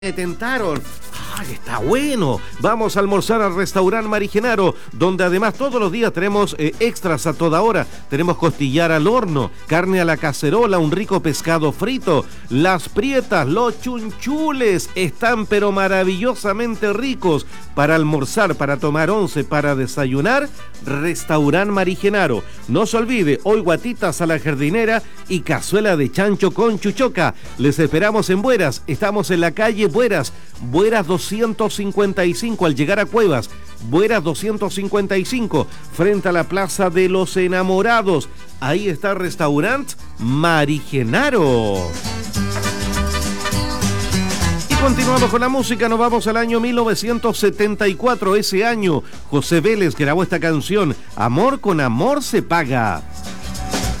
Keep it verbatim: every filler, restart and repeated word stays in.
Me tentaron. ¡Ay, está bueno! Vamos a almorzar al restaurante Mari Genaro, donde además todos los días tenemos eh, extras a toda hora. Tenemos costillar al horno, carne a la cacerola, un rico pescado frito, las prietas, los chunchules, están pero maravillosamente ricos para almorzar, para tomar once, para desayunar. Restaurante Mari Genaro. No se olvide, hoy guatitas a la jardinera y cazuela de chancho con chuchoca. Les esperamos en Bueras. Estamos en la calle Bueras, Bueras doscientos cincuenta y cinco al llegar a Cuevas, Bueras doscientos cincuenta y cinco, frente a la Plaza de los Enamorados. Ahí está el restaurante Mari Genaro. Y continuamos con la música, nos vamos al año mil novecientos setenta y cuatro. Ese año, José Vélez grabó esta canción, Amor con amor se paga.